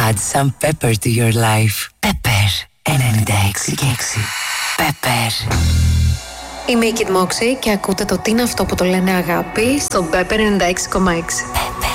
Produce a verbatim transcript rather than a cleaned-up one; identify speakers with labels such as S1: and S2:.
S1: Add some pepper to your life. Pepper ενενήντα έξι και έξι. Pepper.
S2: Είμαι η Kid Moxie και ακούτε το τι είναι αυτό που το λένε αγάπη στο Pepper ενενήντα έξι κόμμα έξι.